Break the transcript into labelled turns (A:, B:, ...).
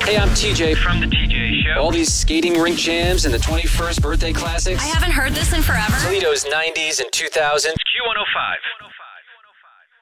A: Hey, I'm TJ
B: From the TJ Show.
A: All these skating rink jams and the 21st birthday classics.
C: I haven't heard this in forever.
A: Toledo's 90s and 2000s.
B: Q105.